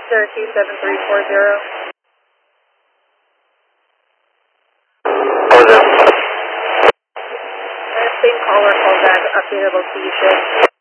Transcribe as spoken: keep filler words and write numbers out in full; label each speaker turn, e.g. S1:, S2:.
S1: zero two seven three four zero.
S2: Over there.
S1: And same caller called back, updated location.